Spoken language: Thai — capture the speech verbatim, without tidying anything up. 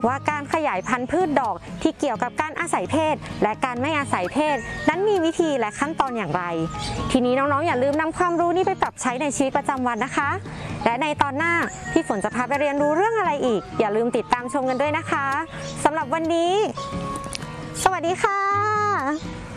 ว่าการขยายพันธุ์พืชดอกที่เกี่ยวกับการอาศัยเพศและการไม่อาศัยเพศนั้นมีวิธีและขั้นตอนอย่างไรทีนี้น้องๆอย่าลืมนำความรู้นี้ไปปรับใช้ในชีวิตประจำวันนะคะและในตอนหน้าพี่ฝนจะพาไปเรียนรู้เรื่องอะไรอีกอย่าลืมติดตามชมกันด้วยนะคะสำหรับวันนี้สวัสดีค่ะ